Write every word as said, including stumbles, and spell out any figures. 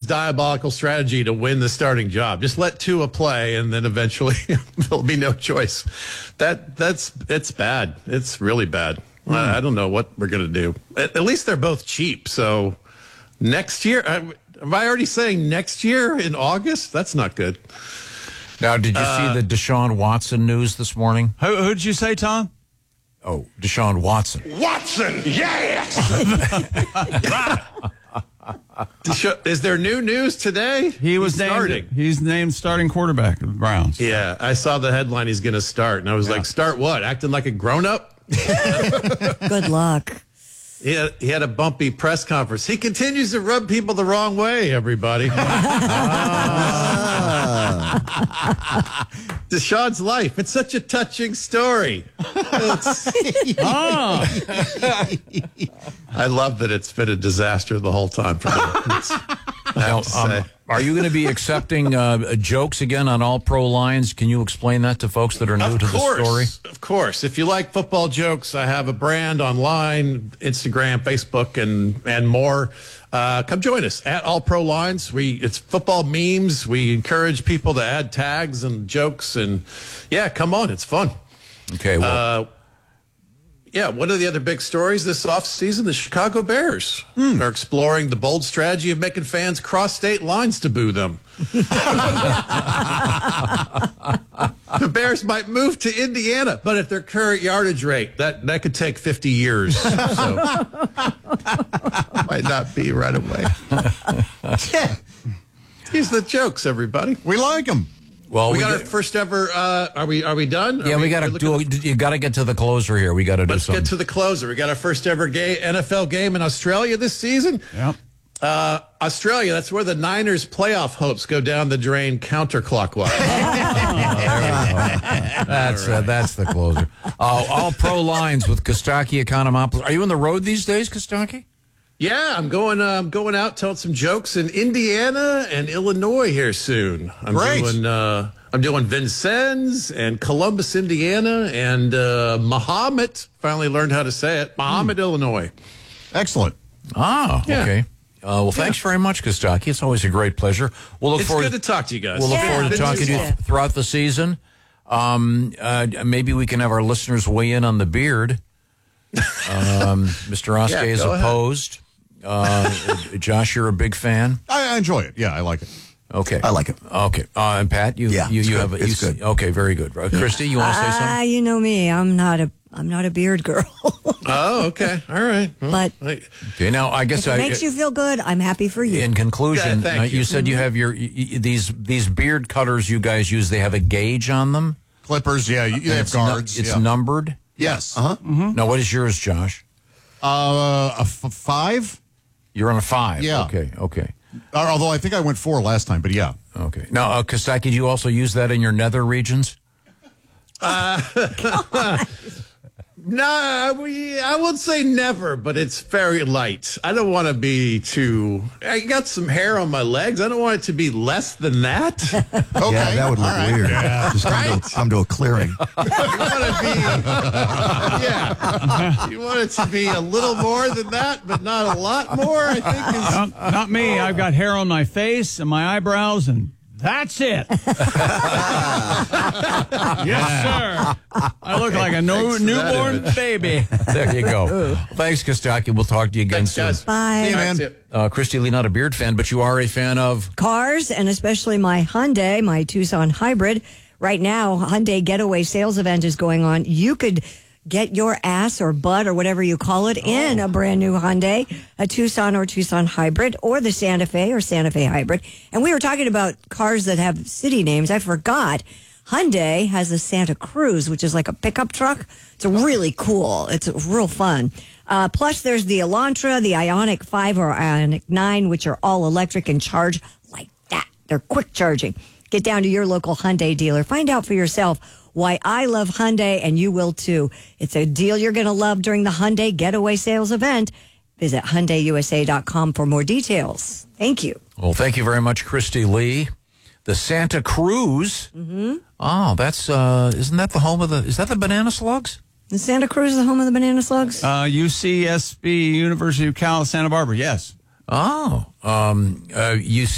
diabolical strategy to win the starting job. Just let Tua play, and then eventually there'll be no choice. That that's it's bad. It's really bad. Mm. I, I don't know what we're gonna do. At, at least they're both cheap. So next year, I, am I already saying next year in August? That's not good. Now, did you uh, see the Deshaun Watson news this morning? Who, who did you say, Tom? Oh, Deshaun Watson. Watson, yes! Desha- is there new news today? He was he's named, starting. He's named starting quarterback of the Browns. Yeah, I saw the headline he's going to start, and I was yeah. like, start what? Acting like a grown-up? Good luck. He had, he had a bumpy press conference. He continues to rub people the wrong way, everybody. ah. Deshaun's life. It's such a touching story. oh. I love that it's been a disaster the whole time for me. Now, um, are you going to be accepting uh, jokes again on All Pro Lines? Can you explain that to folks that are new of to course, the story? Of course. If you like football jokes, I have a brand online, Instagram, Facebook, and and more. Uh, come join us at All Pro Lines. We it's football memes. We encourage people to add tags and jokes, and yeah, come on, it's fun. Okay. Well. Uh, Yeah, one of the other big stories this offseason, the Chicago Bears hmm. are exploring the bold strategy of making fans cross state lines to boo them. The Bears might move to Indiana, but at their current yardage rate, that, that could take fifty years. So might not be right away. Yeah. These are the jokes, everybody. We like them. Well, we, we got get, our first ever. Uh, are we? Are we done? Yeah, are we, we got to do. You got to get to the closer here. We got to do Let's something. get to the closer. We got our first ever gay N F L game in Australia this season. Yep. Uh, Australia. That's where the Niners' playoff hopes go down the drain counterclockwise. oh, that's uh, that's the closer. Uh, all Pro Lines with Kostaki Economopoulos. Are you on the road these days, Kostaki? Yeah, I'm going. Uh, I'm going out telling some jokes in Indiana and Illinois here soon. I'm Great. doing. Uh, I'm doing Vincennes and Columbus, Indiana, and uh, Mahomet. Finally learned how to say it. Mahomet, hmm. Illinois. Excellent. Ah, yeah. okay. Uh, well, thanks yeah. very much, Kostaki. It's always a great pleasure. We'll look it's forward. It's good to talk to you guys. We'll look yeah, forward to talking to you th- throughout the season. Um, uh, maybe we can have our listeners weigh in on the beard. Um, Mister Oskay yeah, is opposed. Uh, Josh, you're a big fan. I, I enjoy it. Yeah, I like it. Okay, I like it. Okay, uh, and Pat, you yeah, you, you good. have a, it's you, good. Okay, very good. Uh, Christy, you want to say something? Ah, uh, you know me. I'm not a I'm not a beard girl. Oh, okay, all right. Well, but okay, now I guess if it I, makes you feel good, I'm happy for you. In conclusion, yeah, uh, you. you said you have your y- these these beard cutters you guys use. They have a gauge on them. Clippers, yeah, you, you have it's guards. Nu- it's yeah. numbered. Yes. Uh huh. Mm-hmm. Now, what is yours, Josh? Uh, a f- five. You're on a five. Yeah. Okay. Okay. Uh, although I think I went four last time, but yeah. Okay. Now, uh, Kostaki, do you also use that in your nether regions? Uh, no, we, I would say never, but it's very light. I don't want to be too. I got some hair on my legs. I don't want it to be less than that. Okay. Yeah, that would look right. weird. Yeah. Just come, Right? to, come to a clearing. You want to be, yeah. You want it to be a little more than that, but not a lot more. I think is Not, not me. I've got hair on my face and my eyebrows, and that's it. Yes, sir. I look like a no, newborn baby. There you go. Thanks, Kostaki. We'll talk to you again Thanks, soon. guys. Bye. See you, man. That's it. Uh, Christy Lee, not a beard fan, but you are a fan of Cars, and especially my Hyundai, my Tucson hybrid. Right now, Hyundai Getaway sales event is going on. You could get your ass or butt or whatever you call it in a brand new Hyundai, a Tucson or Tucson hybrid, or the Santa Fe or Santa Fe hybrid. And we were talking about cars that have city names. I forgot. Hyundai has the Santa Cruz, which is like a pickup truck. It's really cool. It's real fun. Uh, plus, there's the Elantra, the Ioniq five or Ioniq nine, which are all electric and charge like that. They're quick charging. Get down to your local Hyundai dealer. Find out for yourself why I love Hyundai, and you will too. It's a deal you're going to love during the Hyundai Getaway Sales event. Visit Hyundai U S A dot com for more details. Thank you. Well, thank you very much, Christy Lee. The Santa Cruz. Mm-hmm. Oh, that's, uh, isn't that the home of the, is that the Banana Slugs? The Santa Cruz, the home of the banana slugs? Uh, U C S B, University of Cal, Santa Barbara, yes. Oh, um, uh, U C